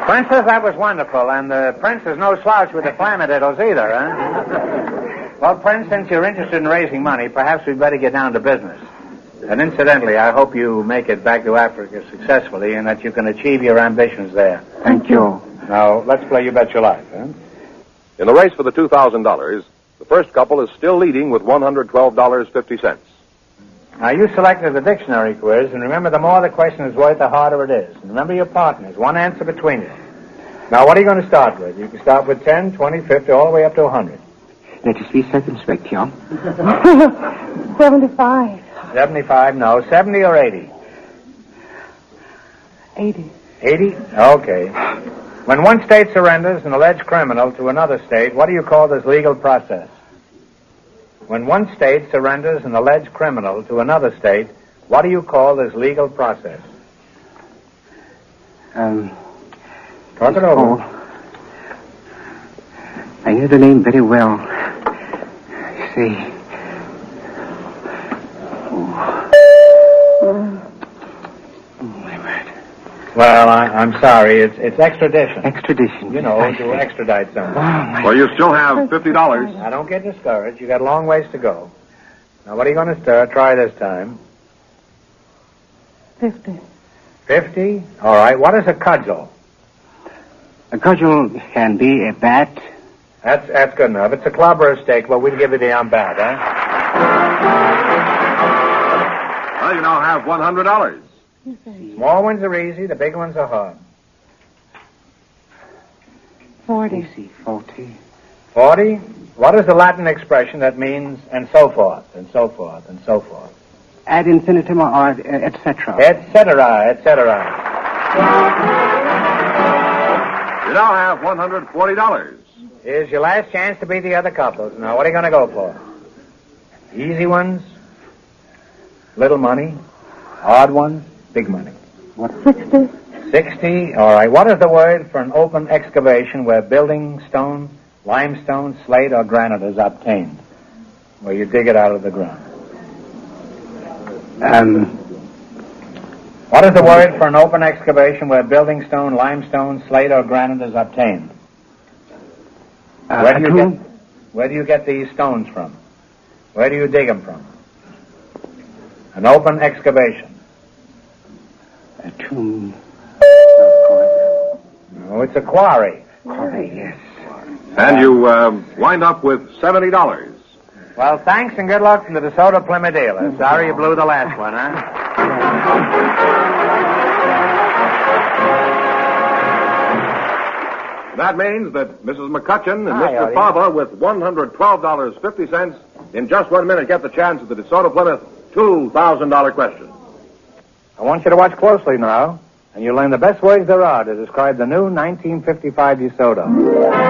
Princess, that was wonderful, and the prince is no slouch with the flamadiddles either, huh? Well, Prince, since you're interested in raising money, perhaps we'd better get down to business. And incidentally, I hope you make it back to Africa successfully and that you can achieve your ambitions there. Thank you. Now, let's play You Bet Your Life, huh? In the race for the $2,000, the first couple is still leading with $112.50. Now, you selected the dictionary quiz, and remember, the more the question is worth, the harder it is. And remember your partners, one answer between you. Now, what are you going to start with? You can start with 10, 20, 50, all the way up to 100. Let us be circumspect, John. 75. 75, no. 70 or 80? 80. 80? Okay. When one state surrenders an alleged criminal to another state, what do you call this legal process? When one state surrenders an alleged criminal to another state, what do you call this legal process? Talk it over. I know the name very well. You see. Well, I'm sorry. It's extradition. Extradition. You know, to extradite someone. Well, you still have $50. Now, don't get discouraged. You got a long ways to go. Now, what are you going to stir? Try this time. 50. 50? All right. What is a cudgel? A cudgel can be a bat. That's good enough. It's a club or a stake. Well, we'll give you the bat, huh? Well, you now have $100. Small ones are easy. The big ones are hard. 40. Easy, 40. 40? What is the Latin expression that means and so forth, and so forth, and so forth? Ad infinitum or et cetera. Et cetera, et cetera. You now have $140. Here's your last chance to beat the other couples. Now, what are you going to go for? Easy ones? Little money? Hard ones? Big money? What? 60. 60? All right. What is the word for an open excavation where building stone, limestone, slate, or granite is obtained? Where you dig it out of the ground. What is the word for an open excavation where building stone, limestone, slate, or granite is obtained? Where do you get these stones from? Where do you dig them from? An open excavation. A tomb. No, it's a quarry. Quarry, yes. And you wind up with $70. Well, thanks and good luck from the DeSoto Plymouth dealer. Sorry you blew the last one, huh? That means that Mrs. McCutcheon and Mr. Fava with $112.50 in just 1 minute get the chance at the DeSoto Plymouth $2,000 question. I want you to watch closely now, and you'll learn the best words there are to describe the new 1955 DeSoto.